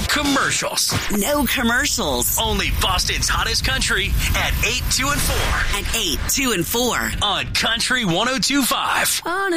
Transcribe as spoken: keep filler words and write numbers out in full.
commercials. No commercials. Only Boston's hottest country at eight, two, and four. At eight, two, and four. On Country one oh two point five. On